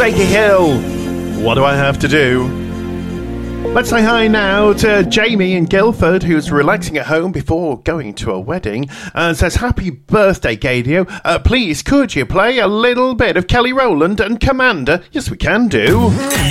Bakey Hill. What do I have to do? Let's say hi now to Jamie in Guildford, who's relaxing at home before going to a wedding, and says, happy birthday, Gadio. Please, could you play a little bit of Kelly Rowland and Commander? Yes, we can do.